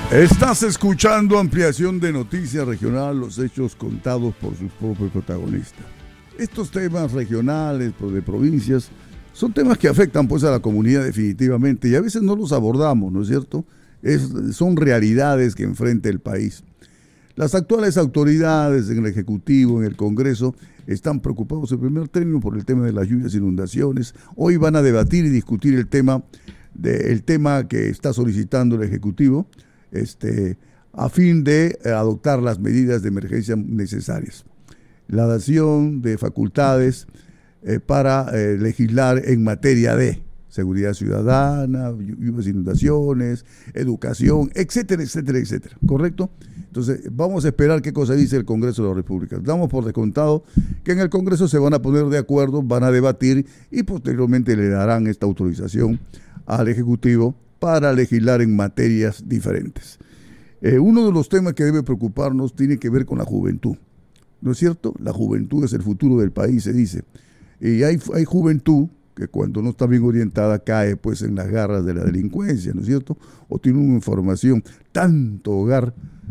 Estás escuchando ampliación de Noticias Regional, los hechos contados por sus propios protagonistas. Estos temas regionales, de provincias, son temas que afectan pues a la comunidad definitivamente y a veces no los abordamos, ¿no es cierto? Son realidades que enfrenta el país. Las actuales autoridades en el Ejecutivo, en el Congreso, están preocupados en primer término por el tema de las lluvias e inundaciones. Hoy van a debatir y discutir el tema que está solicitando el Ejecutivo, a fin de adoptar las medidas de emergencia necesarias. La dación de facultades para legislar en materia de seguridad ciudadana, lluvias, inundaciones, educación, etcétera, etcétera, etcétera. ¿Correcto? Entonces, vamos a esperar qué cosa dice el Congreso de la República. Damos por descontado que en el Congreso se van a poner de acuerdo, van a debatir y posteriormente le darán esta autorización al Ejecutivo para legislar en materias diferentes. Uno de los temas que debe preocuparnos tiene que ver con la juventud, ¿no es cierto? La juventud es el futuro del país, se dice. Y hay juventud que cuando no está bien orientada cae pues en las garras de la delincuencia, ¿no es cierto? O tiene una información, tanto hogar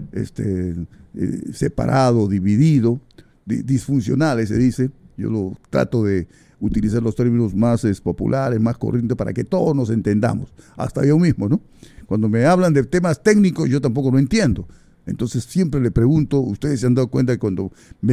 separado, dividido, disfuncionales, se dice. Yo lo trato de utilizar los términos más populares, más corrientes, para que todos nos entendamos, hasta yo mismo, ¿no? Cuando me hablan de temas técnicos, yo tampoco lo entiendo. Entonces siempre le pregunto, ustedes se han dado cuenta que cuando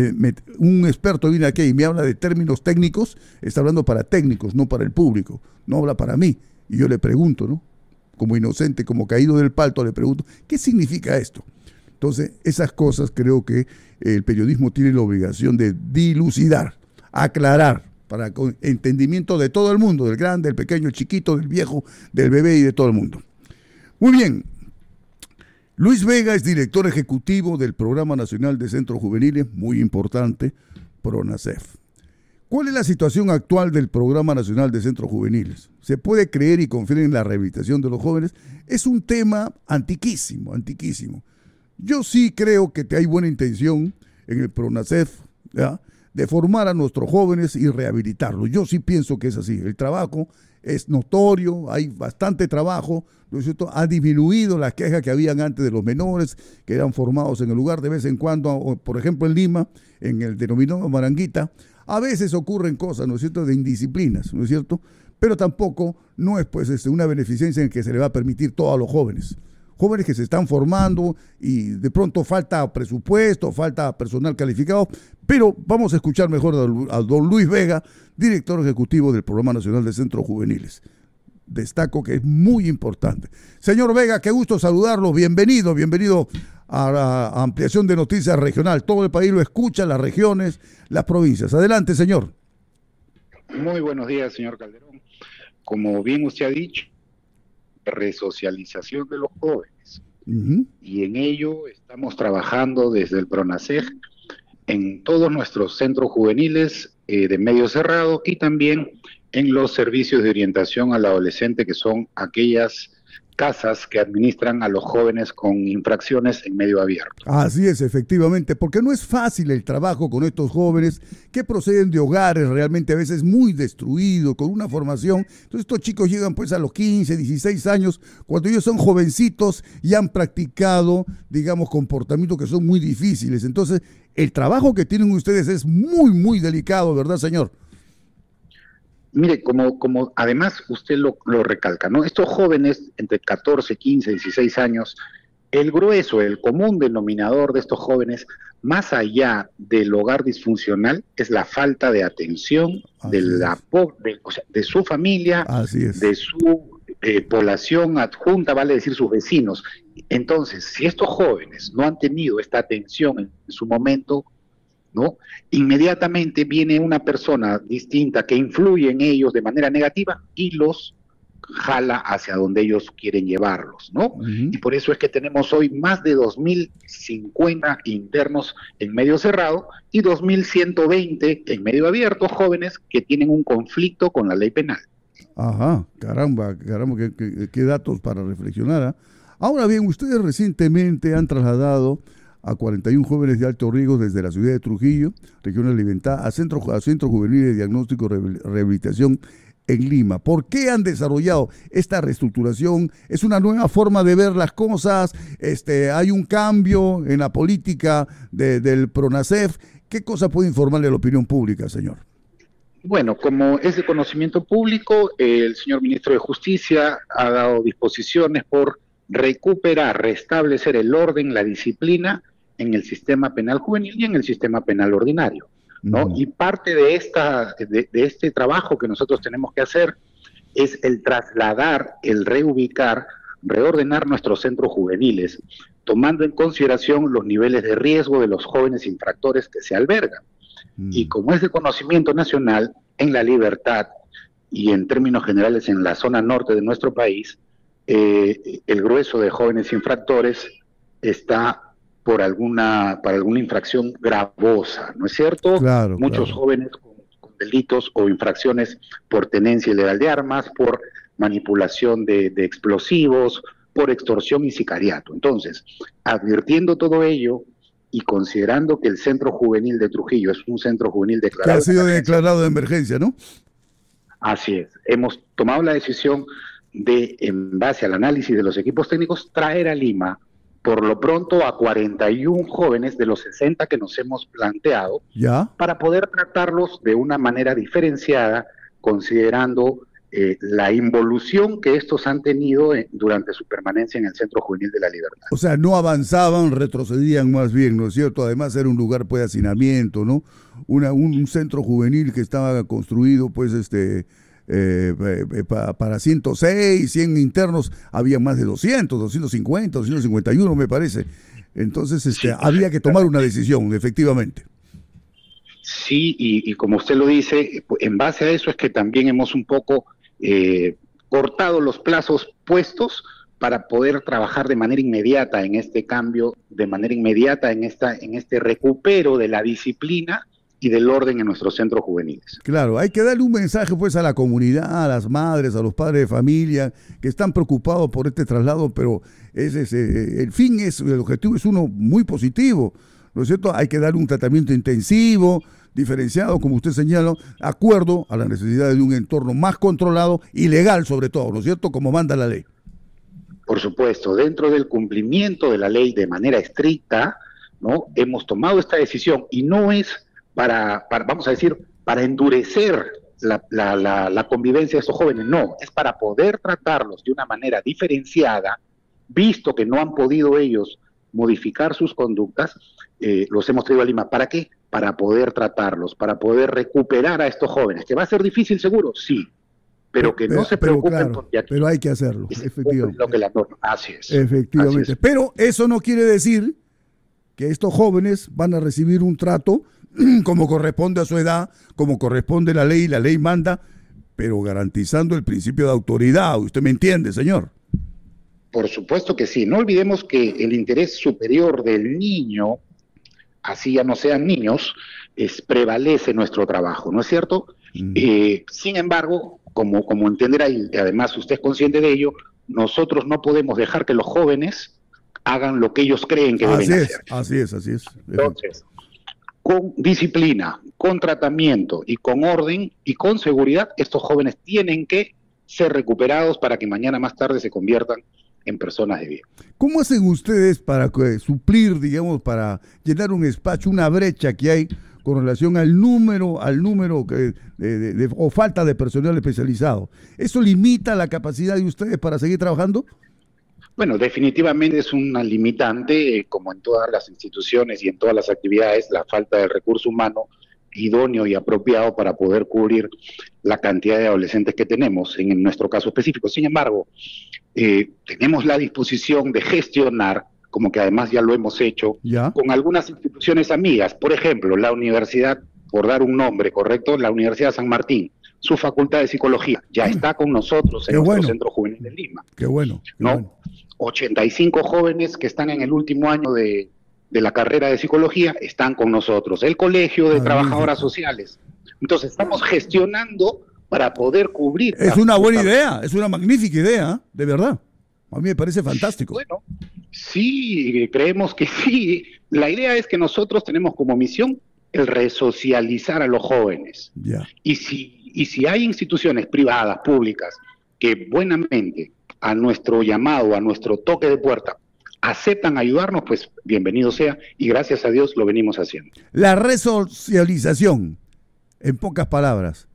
un experto viene aquí y me habla de términos técnicos, está hablando para técnicos, no para el público, no habla para mí. Y yo le pregunto, ¿no? Como inocente, como caído del palto, le pregunto, ¿qué significa esto? Entonces, esas cosas creo que el periodismo tiene la obligación de dilucidar, aclarar, para entendimiento de todo el mundo, del grande, del pequeño, el chiquito, del viejo, del bebé y de todo el mundo. Muy bien. Luis Vega es director ejecutivo del Programa Nacional de Centros Juveniles, muy importante, PRONACEF. ¿Cuál es la situación actual del Programa Nacional de Centros Juveniles? ¿Se puede creer y confiar en la rehabilitación de los jóvenes? Es un tema antiquísimo, antiquísimo. Yo sí creo que hay buena intención en el PRONACEF, ¿ya?, de formar a nuestros jóvenes y rehabilitarlos. Yo sí pienso que es así. El trabajo es notorio, hay bastante trabajo, ¿no es cierto? Ha disminuido las quejas que habían antes de los menores que eran formados en el lugar de vez en cuando, por ejemplo en Lima, en el denominado Maranguita, a veces ocurren cosas, ¿no es cierto?, de indisciplinas, ¿no es cierto? Pero tampoco no es pues una beneficencia en que se le va a permitir todo a los jóvenes. Jóvenes que se están formando y de pronto falta presupuesto, falta personal calificado, pero vamos a escuchar mejor a don Luis Vega, director ejecutivo del Programa Nacional de Centros Juveniles. Destaco que es muy importante. Señor Vega, qué gusto saludarlo, bienvenido a la ampliación de Noticias Regional. Todo el país lo escucha, las regiones, las provincias. Adelante, señor. Muy buenos días, señor Calderón. Como bien usted ha dicho, resocialización de los jóvenes. Y en ello estamos trabajando desde el PRONACEF en todos nuestros centros juveniles de medio cerrado y también en los servicios de orientación al adolescente, que son aquellas casas que administran a los jóvenes con infracciones en medio abierto. Así es, efectivamente, porque no es fácil el trabajo con estos jóvenes que proceden de hogares realmente a veces muy destruidos, con una formación. Entonces estos chicos llegan pues a los 15, 16 años, cuando ellos son jovencitos y han practicado, digamos, comportamientos que son muy difíciles. Entonces el trabajo que tienen ustedes es muy, muy delicado, ¿verdad, señor? Mire, como además usted lo recalca, ¿no? Estos jóvenes entre 14, 15, 16 años, el grueso, el común denominador de estos jóvenes, más allá del hogar disfuncional, es la falta de atención de su familia, de su población adjunta, vale decir sus vecinos. Entonces, si estos jóvenes no han tenido esta atención en su momento, ¿no?, inmediatamente viene una persona distinta que influye en ellos de manera negativa y los jala hacia donde ellos quieren llevarlos, ¿no? Y por eso es que tenemos hoy más de 2.050 internos en medio cerrado y 2.120 en medio abierto, jóvenes que tienen un conflicto con la ley penal. Ajá, caramba, qué datos para reflexionar, ¿eh? Ahora bien, ustedes recientemente han trasladado a 41 jóvenes de alto riesgo desde la ciudad de Trujillo, región de Libertad, a centro juvenil de diagnóstico y rehabilitación en Lima? ¿Por qué han desarrollado esta reestructuración? ¿Es una nueva forma de ver las cosas? ¿Hay un cambio en la política del PRONACEF? ¿Qué cosa puede informarle a la opinión pública, señor? Bueno, como es de conocimiento público, el señor ministro de Justicia ha dado disposiciones por recuperar, restablecer el orden, la disciplina en el sistema penal juvenil y en el sistema penal ordinario, ¿no? Y parte de este trabajo que nosotros tenemos que hacer es el trasladar, el reubicar, reordenar nuestros centros juveniles, tomando en consideración los niveles de riesgo de los jóvenes infractores que se albergan. Y como es de conocimiento nacional, en La Libertad y en términos generales en la zona norte de nuestro país, el grueso de jóvenes infractores está para alguna infracción gravosa, ¿no es cierto? Claro, Muchos jóvenes con delitos o infracciones por tenencia ilegal de armas, por manipulación de explosivos, por extorsión y sicariato. Entonces, advirtiendo todo ello y considerando que el Centro Juvenil de Trujillo es un centro juvenil declarado... Que ha sido declarado de emergencia, ¿no? Así es. Hemos tomado la decisión de, en base al análisis de los equipos técnicos, traer a Lima, por lo pronto, a 41 jóvenes de los 60 que nos hemos planteado, ¿ya?, para poder tratarlos de una manera diferenciada, considerando la involución que estos han tenido durante su permanencia en el Centro Juvenil de La Libertad. O sea, no avanzaban, retrocedían más bien, ¿no es cierto? Además era un lugar pues de hacinamiento, ¿no? Un centro juvenil que estaba construido pues para 106, 100 internos, había más de 200, 250, 251 me parece. Entonces sí, había que tomar una decisión, efectivamente. Sí, y como usted lo dice, en base a eso es que también hemos un poco cortado los plazos puestos para poder trabajar de manera inmediata en este cambio, de manera inmediata en este recupero de la disciplina y del orden en nuestros centros juveniles. Claro, hay que darle un mensaje pues a la comunidad, a las madres, a los padres de familia que están preocupados por este traslado, pero el objetivo es uno muy positivo, ¿no es cierto? Hay que darle un tratamiento intensivo, diferenciado, como usted señala, acuerdo a la necesidad de un entorno más controlado y legal sobre todo, ¿no es cierto?, como manda la ley. Por supuesto, dentro del cumplimiento de la ley de manera estricta, ¿no?, hemos tomado esta decisión y no es para vamos a decir, para endurecer la convivencia de estos jóvenes, no, es para poder tratarlos de una manera diferenciada, visto que no han podido ellos modificar sus conductas, los hemos traído a Lima. ¿Para qué? Para poder tratarlos, para poder recuperar a estos jóvenes, que va a ser difícil seguro, sí, pero que no se preocupen, claro, porque aquí pero hay que hacerlo, efectivamente. Lo que la norma, así es. Efectivamente, así es. Pero eso no quiere decir que estos jóvenes van a recibir un trato como corresponde a su edad, como corresponde la ley manda, pero garantizando el principio de autoridad. ¿Usted me entiende, señor? Por supuesto que sí. No olvidemos que el interés superior del niño, así ya no sean niños, prevalece nuestro trabajo, ¿no es cierto? Sin embargo, como entenderá, y además usted es consciente de ello, nosotros no podemos dejar que los jóvenes hagan lo que ellos creen que deben hacer. Así es. Entonces, con disciplina, con tratamiento y con orden y con seguridad, estos jóvenes tienen que ser recuperados para que mañana más tarde se conviertan en personas de bien. ¿ ¿Cómo hacen ustedes para suplir, digamos, para llenar un espacio, una brecha que hay con relación al número o falta de personal especializado? ¿Eso limita la capacidad de ustedes para seguir trabajando? Bueno, definitivamente es una limitante, como en todas las instituciones y en todas las actividades, la falta de recurso humano idóneo y apropiado para poder cubrir la cantidad de adolescentes que tenemos, en nuestro caso específico. Sin embargo, tenemos la disposición de gestionar, como que además ya lo hemos hecho, con algunas instituciones amigas. Por ejemplo, la universidad, por dar un nombre correcto, la Universidad de San Martín, su facultad de psicología ya está con nosotros en nuestro Centro Juvenil de Lima. Qué bueno. ¿No? 85 jóvenes que están en el último año de la carrera de psicología están con nosotros. El Colegio de Trabajadoras Sociales. Entonces estamos gestionando para poder cubrir. Es una buena idea, es una magnífica idea, de verdad. A mí me parece fantástico. Bueno, sí, creemos que sí. La idea es que nosotros tenemos como misión el resocializar a los jóvenes. Ya. Y si Y si hay instituciones privadas, públicas, que buenamente a nuestro llamado, a nuestro toque de puerta, aceptan ayudarnos, pues bienvenido sea, y gracias a Dios lo venimos haciendo. La resocialización, en pocas palabras,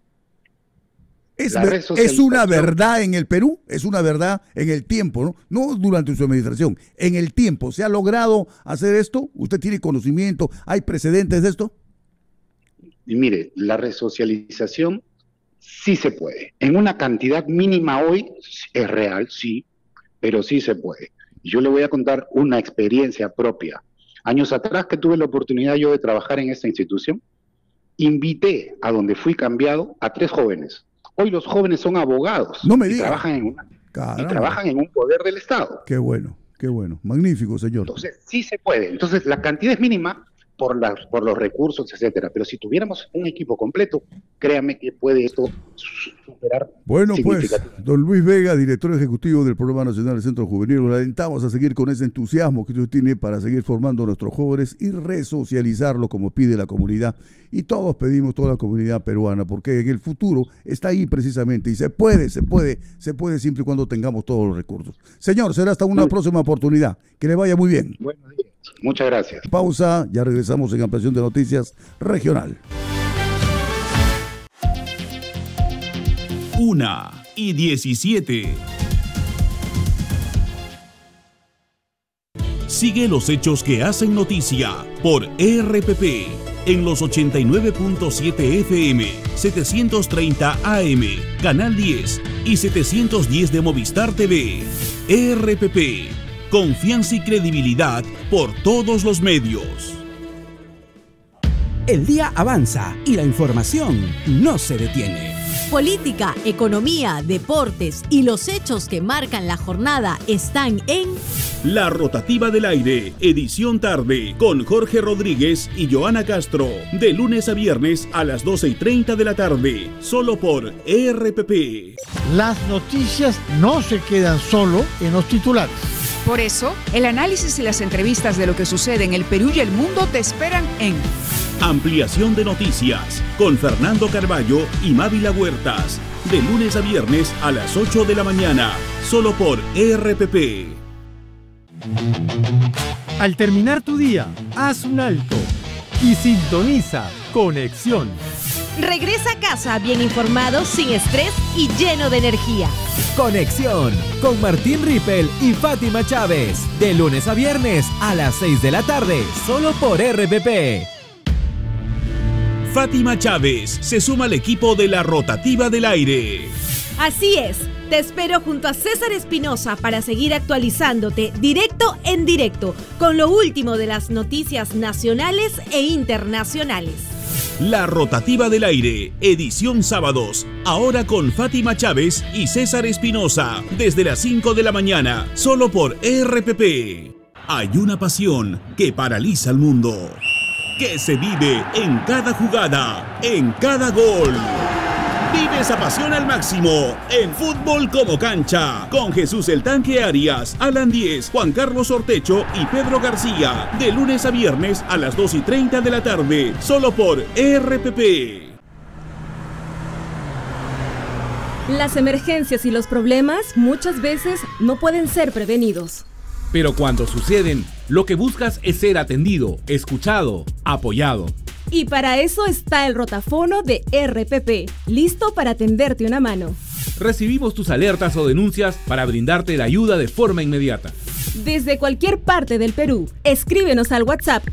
¿es una verdad en el Perú? ¿Es una verdad en el tiempo? No durante su administración, en el tiempo. ¿Se ha logrado hacer esto? ¿Usted tiene conocimiento? ¿Hay precedentes de esto? Y mire, la resocialización sí se puede. En una cantidad mínima hoy es real, sí, pero sí se puede. Yo le voy a contar una experiencia propia. Años atrás que tuve la oportunidad yo de trabajar en esta institución, invité a donde fui cambiado a 3 jóvenes. Hoy los jóvenes son abogados. No me y diga. Trabajan en un poder del Estado. Qué bueno. Magnífico, señor. Entonces, sí se puede. Entonces, la cantidad es mínima por los recursos, etcétera. Pero si tuviéramos un equipo completo, créame que puede esto superar. Bueno, pues, don Luis Vega, director ejecutivo del Programa Nacional del Centro Juvenil, lo alentamos a seguir con ese entusiasmo que usted tiene para seguir formando a nuestros jóvenes y resocializarlo como pide la comunidad. Y todos pedimos, toda la comunidad peruana, porque en el futuro está ahí precisamente y se puede siempre y cuando tengamos todos los recursos. Señor, será hasta una próxima oportunidad. Que le vaya muy bien. Buenos días. Muchas gracias. Pausa, ya regresamos en Ampliación de Noticias Regional. 1:17. Sigue los hechos que hacen noticia por RPP en los 89.7 FM, 730 AM, Canal 10 y 710 de Movistar TV. RPP, confianza y credibilidad por todos los medios. El día avanza y la información no se detiene. Política, economía, deportes y los hechos que marcan la jornada están en La Rotativa del Aire, edición tarde, con Jorge Rodríguez y Joana Castro, de lunes a viernes a las 12:30 de la tarde, solo por RPP. Las noticias no se quedan solo en los titulares. Por eso, el análisis y las entrevistas de lo que sucede en el Perú y el mundo te esperan en Ampliación de Noticias, con Fernando Carballo y Mávila Huertas, de lunes a viernes a las 8 de la mañana, solo por RPP. Al terminar tu día, haz un alto y sintoniza Conexión. Regresa a casa bien informado, sin estrés y lleno de energía. Conexión con Martín Rippel y Fátima Chávez, de lunes a viernes a las 6 de la tarde, solo por RPP. Fátima Chávez se suma al equipo de La Rotativa del Aire. Así es, te espero junto a César Espinosa para seguir actualizándote directo en directo con lo último de las noticias nacionales e internacionales. La Rotativa del Aire, edición sábados, ahora con Fátima Chávez y César Espinosa, desde las 5 de la mañana, solo por RPP. Hay una pasión que paraliza al mundo, que se vive en cada jugada, en cada gol. Vive esa pasión al máximo en Fútbol como Cancha, con Jesús el Tanque Arias, Alan Díez, Juan Carlos Ortecho y Pedro García, de lunes a viernes a las 2:30 de la tarde, solo por RPP. Las emergencias y los problemas muchas veces no pueden ser prevenidos. Pero cuando suceden, lo que buscas es ser atendido, escuchado, apoyado. Y para eso está el rotafono de RPP, listo para tenderte una mano. Recibimos tus alertas o denuncias para brindarte la ayuda de forma inmediata. Desde cualquier parte del Perú, escríbenos al WhatsApp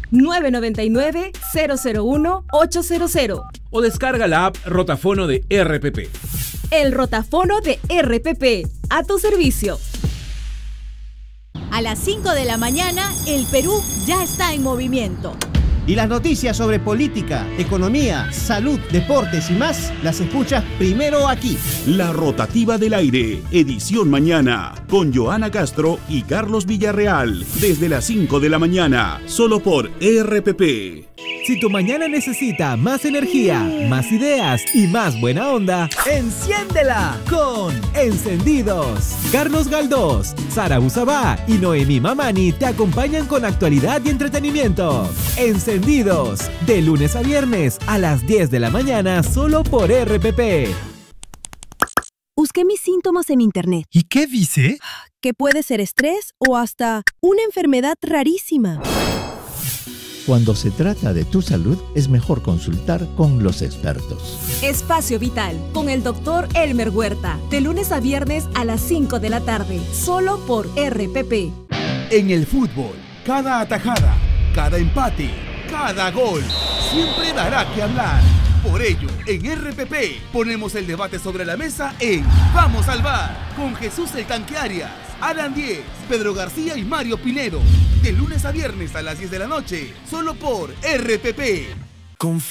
999-001-800. O descarga la app Rotafono de RPP. El rotafono de RPP, a tu servicio. A las 5 de la mañana, el Perú ya está en movimiento. Y las noticias sobre política, economía, salud, deportes y más, las escuchas primero aquí. La Rotativa del Aire, edición mañana, con Joana Castro y Carlos Villarreal, desde las 5 de la mañana, solo por RPP. Si tu mañana necesita más energía, más ideas y más buena onda, enciéndela con Encendidos. Carlos Galdós, Sara Usabá y Noemí Mamani te acompañan con actualidad y entretenimiento. Encendidos, de lunes a viernes a las 10 de la mañana solo por RPP. Busqué mis síntomas en internet. ¿Y qué dice? Que puede ser estrés o hasta una enfermedad rarísima. Cuando se trata de tu salud, es mejor consultar con los expertos. Espacio Vital, con el Dr. Elmer Huerta, de lunes a viernes a las 5 de la tarde, solo por RPP. En el fútbol, cada atajada, cada empate, cada gol, siempre dará que hablar. Por ello, en RPP ponemos el debate sobre la mesa en Vamos al Bar, con Jesús el Tanque Arias, Alan Diez, Pedro García y Mario Pinedo. De lunes a viernes a las 10 de la noche, solo por RPP.